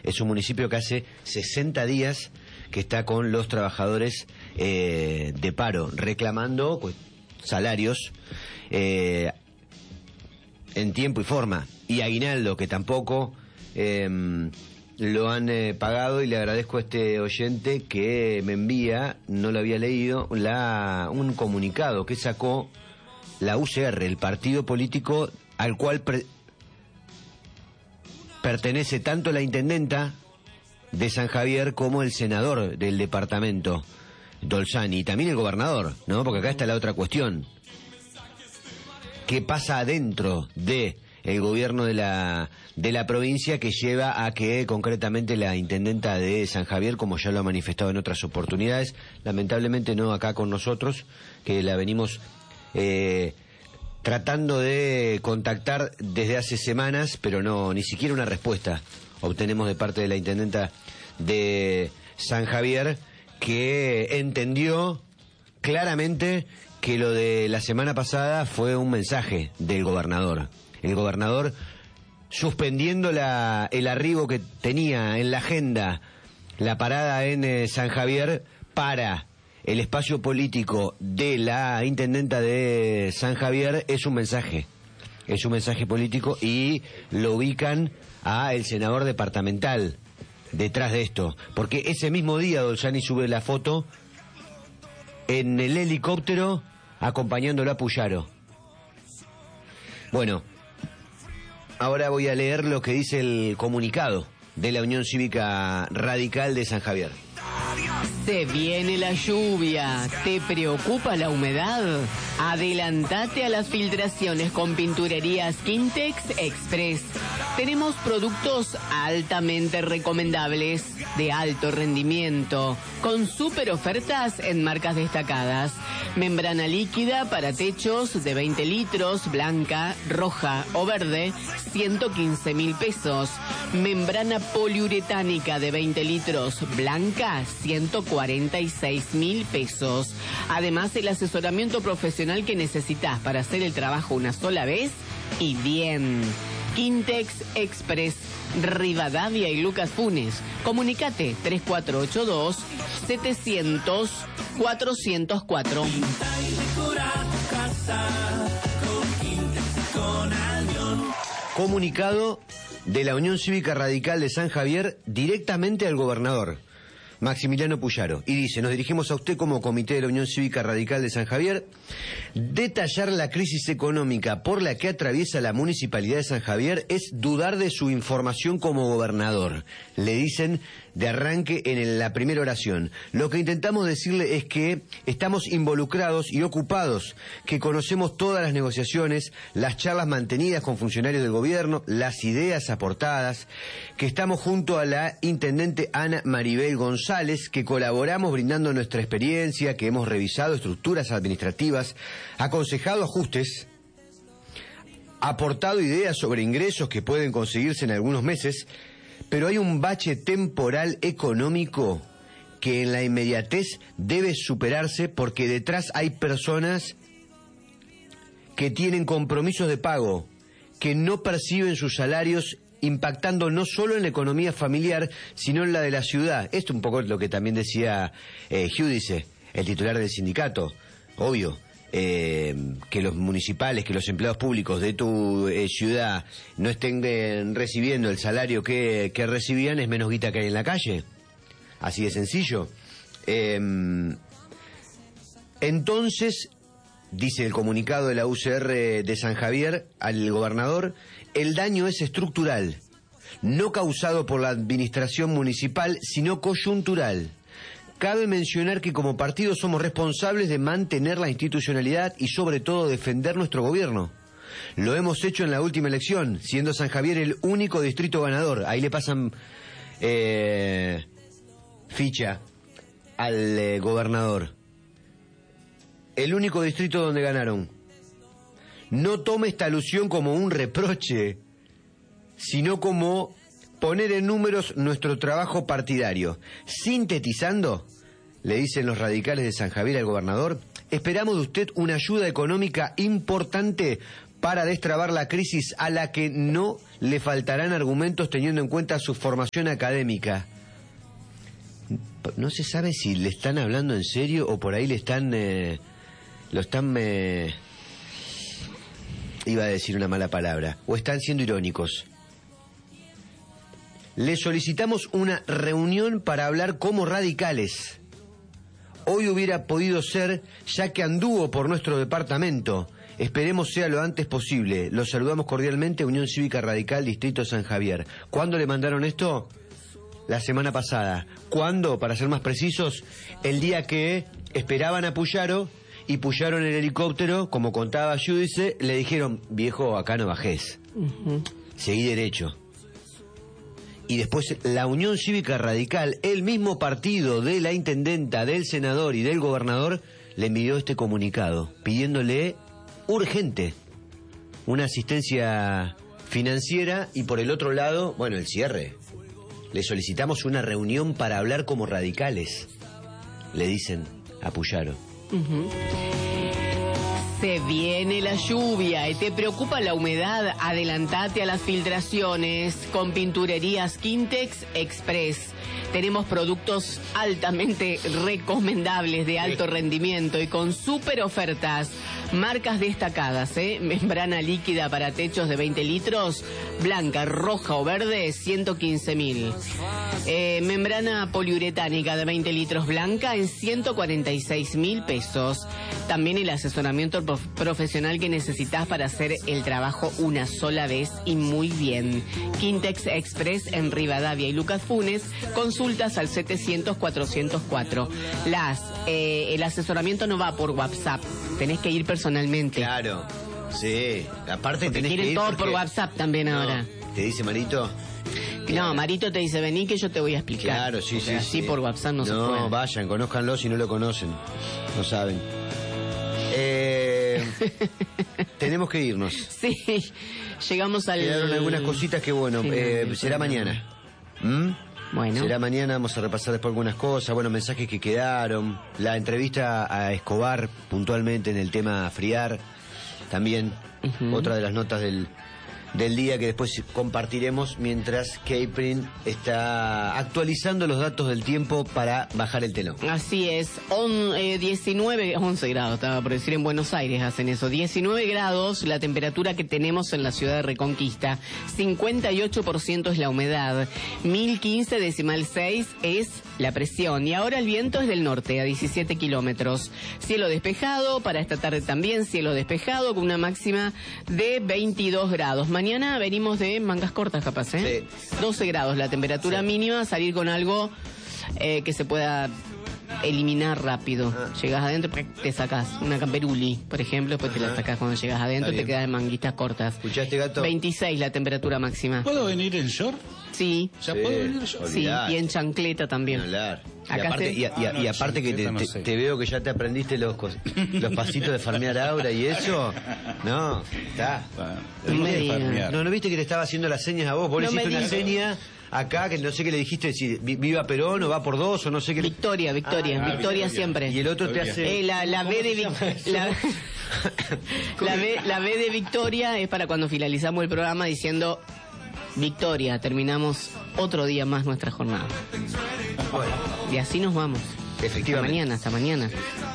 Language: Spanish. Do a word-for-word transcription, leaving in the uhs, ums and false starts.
Es un municipio que hace sesenta días que está con los trabajadores eh, de paro, reclamando pues, salarios eh, en tiempo y forma. Y aguinaldo, que tampoco eh, lo han eh, pagado, y le agradezco a este oyente que me envía, no lo había leído, la un comunicado que sacó la U C R, el partido político al cual pre- pertenece tanto la intendenta de San Javier como el senador del departamento, Dolzani, y también el gobernador, ¿no? Porque acá está la otra cuestión. ¿Qué pasa adentro de el gobierno de la de la provincia que lleva a que concretamente la intendenta de San Javier, como ya lo ha manifestado en otras oportunidades, lamentablemente no acá con nosotros, que la venimos eh, tratando de contactar desde hace semanas, pero no, ni siquiera una respuesta obtenemos de parte de la intendenta de San Javier, que entendió claramente que lo de la semana pasada fue un mensaje del gobernador. El gobernador suspendiendo la, el arribo que tenía en la agenda, la parada en eh, San Javier para el espacio político de la intendenta de San Javier, es un mensaje. Es un mensaje político y lo ubican a el senador departamental detrás de esto. Porque ese mismo día Dolzani sube la foto en el helicóptero acompañándolo a Puyaro. Bueno, ahora voy a leer lo que dice el comunicado de la Unión Cívica Radical de San Javier. Se viene la lluvia. ¿Te preocupa la humedad? Adelantate a las filtraciones con Pinturerías Quintex Express. Tenemos productos altamente recomendables, de alto rendimiento, con super ofertas en marcas destacadas. Membrana líquida para techos de veinte litros, blanca, roja o verde, ciento quince mil pesos. Membrana poliuretánica de veinte litros, blanca, ciento cuarenta y seis mil pesos. Además, el asesoramiento profesional que necesitas para hacer el trabajo una sola vez y bien. Quintex Express, Rivadavia y Lucas Funes. Comunicate tres cuatro ocho dos, setecientos, cuatrocientos cuatro. Comunicado de la Unión Cívica Radical de San Javier directamente al gobernador, Maximiliano Puyaro, y dice: nos dirigimos a usted como comité de la Unión Cívica Radical de San Javier. Detallar la crisis económica por la que atraviesa la municipalidad de San Javier es dudar de su información como gobernador, le dicen de arranque en la primera oración. Lo que intentamos decirle es que estamos involucrados y ocupados, que conocemos todas las negociaciones, las charlas mantenidas con funcionarios del gobierno, las ideas aportadas, que estamos junto a la intendente Ana Maribel González, que colaboramos brindando nuestra experiencia, que hemos revisado estructuras administrativas, aconsejado ajustes, aportado ideas sobre ingresos que pueden conseguirse en algunos meses, pero hay un bache temporal económico que en la inmediatez debe superarse, porque detrás hay personas que tienen compromisos de pago, que no perciben sus salarios, impactando no solo en la economía familiar, sino en la de la ciudad. Esto es un poco lo que también decía eh, Giudice, el titular del sindicato. Obvio, eh, que los municipales, que los empleados públicos de tu eh, ciudad no estén eh, recibiendo el salario que, que recibían, es menos guita que hay en la calle. Así de sencillo. Eh, entonces, dice el comunicado de la U C R de San Javier al gobernador, el daño es estructural, no causado por la administración municipal, sino coyuntural. Cabe mencionar que como partido somos responsables de mantener la institucionalidad y sobre todo defender nuestro gobierno. Lo hemos hecho en la última elección, siendo San Javier el único distrito ganador. Ahí le pasan eh, ficha al eh, gobernador. El único distrito donde ganaron. No tome esta alusión como un reproche, sino como poner en números nuestro trabajo partidario. Sintetizando, le dicen los radicales de San Javier al gobernador, esperamos de usted una ayuda económica importante para destrabar la crisis a la que no le faltarán argumentos teniendo en cuenta su formación académica. No se sabe si le están hablando en serio o por ahí le están... Eh, lo están... Eh, iba a decir una mala palabra. O están siendo irónicos. Le solicitamos una reunión para hablar como radicales. Hoy hubiera podido ser, ya que anduvo por nuestro departamento. Esperemos sea lo antes posible. Los saludamos cordialmente, Unión Cívica Radical, Distrito San Javier. ¿Cuándo le mandaron esto? La semana pasada. ¿Cuándo? Para ser más precisos, el día que esperaban a Puyaro y Puyaro en el helicóptero, como contaba Giudice, le dijeron, viejo, acá no bajés. Uh-huh. Seguí derecho. Y después la Unión Cívica Radical, el mismo partido de la intendenta, del senador y del gobernador, le envió este comunicado, pidiéndole urgente una asistencia financiera y por el otro lado, bueno, el cierre. Le solicitamos una reunión para hablar como radicales, le dicen a Puyaro. Uh-huh. Se viene la lluvia y te preocupa la humedad, adelantate a las filtraciones con Pinturerías Quintex Express. Tenemos productos altamente recomendables de alto rendimiento y con súper ofertas. Marcas destacadas, ¿eh? Membrana líquida para techos de veinte litros, blanca, roja o verde, ciento quince mil. Eh, membrana poliuretánica de veinte litros blanca en ciento cuarenta y seis mil pesos. También el asesoramiento prof- profesional que necesitas para hacer el trabajo una sola vez y muy bien. Quintex Express en Rivadavia y Lucas Funes. Consultas al setecientos cuatrocientos cuatro. Las, eh, el asesoramiento no va por WhatsApp. Tenés que ir personalmente. Claro, sí. Aparte porque tenés que ir todo porque... por WhatsApp también no, ahora. ¿Te dice Marito? No, Marito te dice, vení que yo te voy a explicar. Claro, sí, sí. Así sí. por WhatsApp no, no se puede. No, vayan, conózcanlo si no lo conocen. No saben. Eh, tenemos que irnos. Sí, llegamos al... Quedaron algunas cositas que, bueno, eh, será mañana. ¿Mm? Bueno. Será mañana, vamos a repasar después algunas cosas, bueno, mensajes que quedaron, la entrevista a Escobar puntualmente en el tema Friar, también uh-huh. otra de las notas del, del día que después compartiremos mientras Caprin está actualizando los datos del tiempo para bajar el telón. Así es, On, eh, diecinueve, once grados, estaba por decir en Buenos Aires hacen eso, diecinueve grados la temperatura que tenemos en la ciudad de Reconquista, cincuenta y ocho por ciento es la humedad, mil quince decimal seis es la presión y ahora el viento es del norte a diecisiete kilómetros. Cielo despejado, para esta tarde también cielo despejado con una máxima de veintidós grados. Mañana venimos de mangas cortas capaz, ¿eh? Sí. doce grados la temperatura sí. mínima, salir con algo eh, que se pueda eliminar rápido. Ah. Llegas adentro, te sacás una camperuli, por ejemplo, después Ajá. te la sacás cuando llegas adentro, te quedas en manguitas cortas. ¿Escuchaste, gato? veintiséis la temperatura máxima. ¿Puedo venir en short? Sí. ¿Ya sí, puedo venir en short? Sí, y en chancleta también. Hablar. Y Acá aparte, se... y, y, ah, no, y aparte que te, no te, sé. te veo que ya te aprendiste los, los pasitos de farmear ahora y eso. No, está. No, ¿No, me viste? no, no viste que le estaba haciendo las señas a vos. Vos no le hiciste una seña acá que no sé qué le dijiste, si viva Perón o va por dos o no sé qué. Victoria, Victoria, ah, Victoria, Victoria siempre. Y el otro Victoria. te hace... Eh, la, la, B de Vic... la... la, B, la B de Victoria es para cuando finalizamos el programa diciendo Victoria, terminamos otro día más nuestra jornada. Bueno. Y así nos vamos. Efectivamente. Hasta mañana, hasta mañana.